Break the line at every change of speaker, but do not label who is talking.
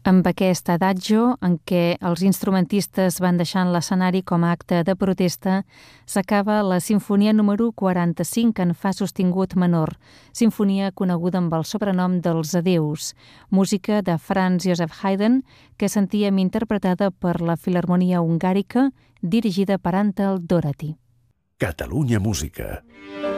Amb aquest adagio, en què els instrumentistes van deixant l'escenari com a acte de protesta, s'acaba la sinfonia número 45 en fa sostingut menor, sinfonia coneguda amb el sobrenom dels Adeus, música de Franz Joseph Haydn, que sentíem interpretada per la Filharmonia Hungàrica, dirigida per Antal Doherty.
Catalunya Música.